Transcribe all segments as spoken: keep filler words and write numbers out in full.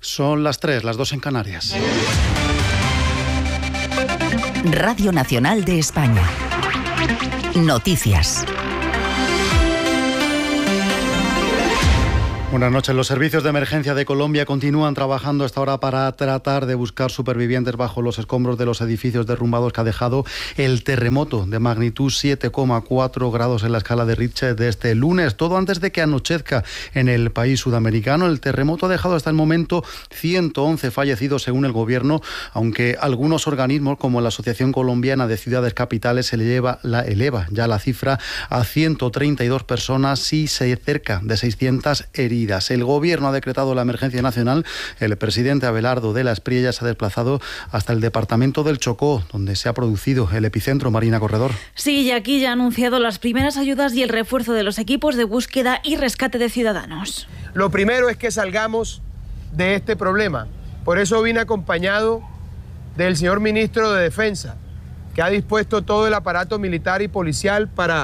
Son las tres, las dos en Canarias. Radio Nacional de España. Noticias. Buenas noches. Los servicios de emergencia de Colombia continúan trabajando hasta ahora para tratar de buscar supervivientes bajo los escombros de los edificios derrumbados que ha dejado el terremoto de magnitud siete coma cuatro grados en la escala de Richter de este lunes. Todo antes de que anochezca en el país sudamericano. El terremoto ha dejado hasta el momento ciento once fallecidos según el gobierno, aunque algunos organismos como la Asociación Colombiana de Ciudades Capitales se eleva, la, eleva ya la cifra a ciento treinta y dos personas y cerca de seiscientas heridas. El gobierno ha decretado la emergencia nacional. El presidente Abelardo de la Espriella se ha desplazado hasta el departamento del Chocó, donde se ha producido el epicentro. Marina Corredor. Sí, y aquí ya ha anunciado las primeras ayudas y el refuerzo de los equipos de búsqueda y rescate de ciudadanos. Lo primero es que salgamos de este problema. Por eso vine acompañado del señor ministro de Defensa, que ha dispuesto todo el aparato militar y policial para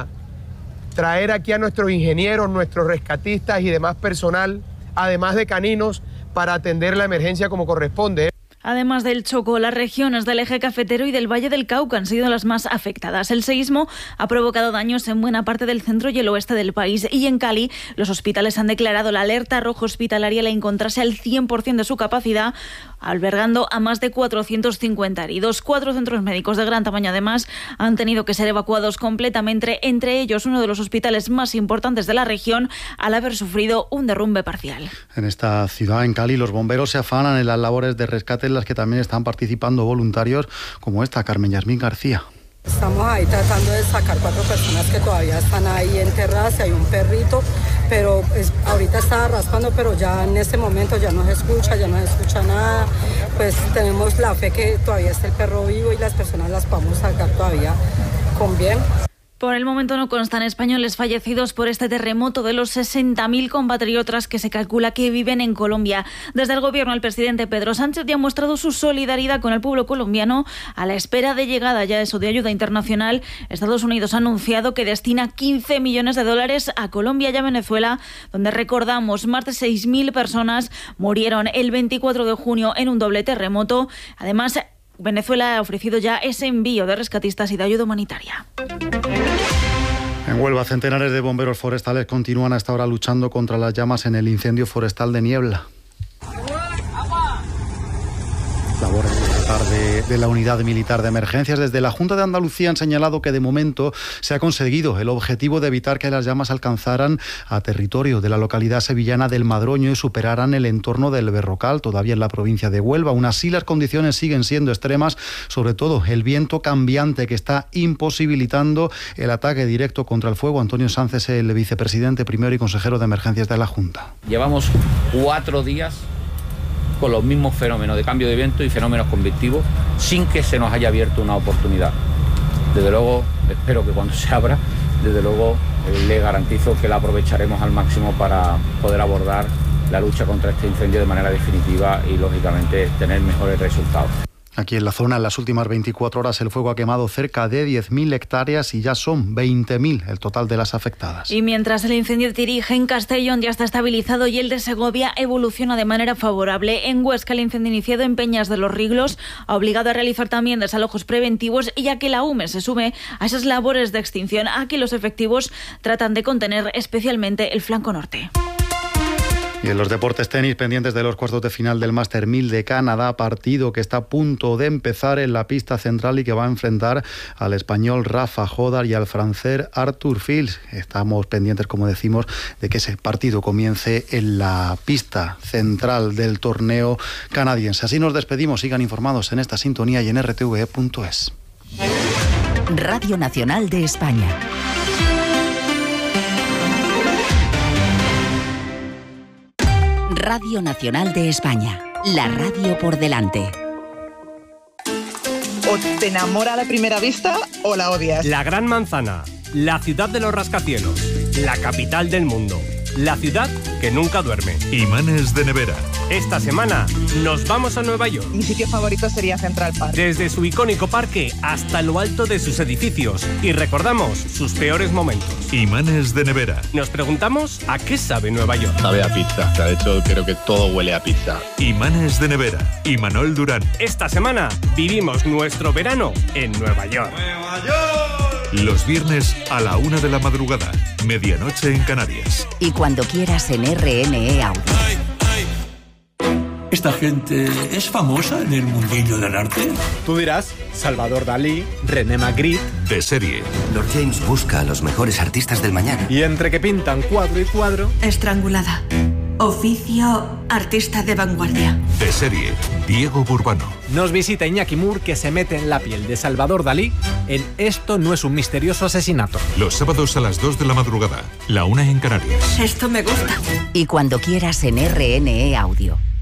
traer aquí a nuestros ingenieros, nuestros rescatistas y demás personal, además de caninos, para atender la emergencia como corresponde. Además del Chocó, las regiones del eje cafetero y del Valle del Cauca han sido las más afectadas. El seísmo ha provocado daños en buena parte del centro y el oeste del país. Y en Cali, los hospitales han declarado la alerta roja hospitalaria al encontrarse al cien por ciento de su capacidad, albergando a más de cuatrocientos cincuenta heridos. Cuatro centros médicos de gran tamaño, además, han tenido que ser evacuados completamente, entre ellos uno de los hospitales más importantes de la región, al haber sufrido un derrumbe parcial. En esta ciudad, en Cali, los bomberos se afanan en las labores de rescate en las que también están participando voluntarios como esta, Carmen Yasmín García. Estamos ahí tratando de sacar cuatro personas que todavía están ahí enterradas, y hay un perrito, pero es, ahorita está raspando, pero ya en este momento ya no se escucha, ya no se escucha nada. Pues tenemos la fe que todavía está el perro vivo y las personas las podemos sacar todavía con bien. Por el momento no constan españoles fallecidos por este terremoto de los sesenta mil compatriotas que se calcula que viven en Colombia. Desde el gobierno, el presidente Pedro Sánchez ya ha mostrado su solidaridad con el pueblo colombiano a la espera de llegada ya eso de ayuda internacional. Estados Unidos ha anunciado que destina quince millones de dólares a Colombia y a Venezuela, donde recordamos más de seis mil personas murieron el veinticuatro de junio en un doble terremoto. Además, Venezuela ha ofrecido ya ese envío de rescatistas y de ayuda humanitaria. En Huelva, centenares de bomberos forestales continúan hasta ahora luchando contra las llamas en el incendio forestal de Niebla. Labores de, de la Unidad Militar de Emergencias. Desde la Junta de Andalucía han señalado que de momento se ha conseguido el objetivo de evitar que las llamas alcanzaran a territorio de la localidad sevillana del Madroño y superaran el entorno del Berrocal, todavía en la provincia de Huelva. Aún así, las condiciones siguen siendo extremas, sobre todo el viento cambiante que está imposibilitando el ataque directo contra el fuego. Antonio Sánchez, el vicepresidente primero y consejero de Emergencias de la Junta. Llevamos cuatro días con los mismos fenómenos de cambio de viento y fenómenos convectivos, sin que se nos haya abierto una oportunidad. Desde luego, espero que cuando se abra, desde luego eh, le garantizo que la aprovecharemos al máximo para poder abordar la lucha contra este incendio de manera definitiva y, lógicamente, tener mejores resultados. Aquí en la zona, en las últimas veinticuatro horas, el fuego ha quemado cerca de diez mil hectáreas y ya son veinte mil el total de las afectadas. Y mientras el incendio de Tirige en Castellón ya está estabilizado y el de Segovia evoluciona de manera favorable, en Huesca el incendio iniciado en Peñas de los Riglos ha obligado a realizar también desalojos preventivos y a que la U M E se sume a esas labores de extinción. Aquí los efectivos tratan de contener especialmente el flanco norte. Y en los deportes, tenis, pendientes de los cuartos de final del Master mil de Canadá, partido que está a punto de empezar en la pista central y que va a enfrentar al español Rafa Jodar y al francés Arthur Fils. Estamos pendientes, como decimos, de que ese partido comience en la pista central del torneo canadiense. Así nos despedimos. Sigan informados en esta sintonía y en r t v e punto es. Radio Nacional de España. Radio Nacional de España, la radio por delante. O te enamora a la primera vista o la odias. La Gran Manzana, la ciudad de los rascacielos, la capital del mundo, la ciudad que nunca duerme. Imanes de nevera. Esta semana nos vamos a Nueva York. Mi sitio favorito sería Central Park. Desde su icónico parque hasta lo alto de sus edificios. Y recordamos sus peores momentos. Imanes de nevera. Nos preguntamos a qué sabe Nueva York. Sabe a pizza. De hecho, creo que todo huele a pizza. Imanes de nevera. Imanol Durán. Esta semana vivimos nuestro verano en Nueva York. ¡Nueva York! Los viernes a la una de la madrugada. Medianoche en Canarias. Y cuando quieras en R N E Audio. ¿Esta gente es famosa en el mundillo del arte? Tú dirás, Salvador Dalí, René Magritte. De serie. Lord James busca a los mejores artistas del mañana. Y entre que pintan cuadro y cuadro... Estrangulada. Oficio artista de vanguardia. De serie. Diego Burbano. Nos visita Iñaki Mur, que se mete en la piel de Salvador Dalí en Esto no es un misterioso asesinato. Los sábados a las dos de la madrugada. La una en Canarias. Esto me gusta. Y cuando quieras en R N E Audio.